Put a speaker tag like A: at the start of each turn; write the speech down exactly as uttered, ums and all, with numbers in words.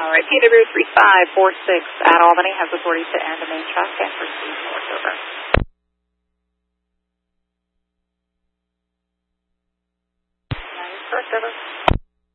A: All right, P W three five four six at Albany has authority to end the main track and proceed north over. Correct, over.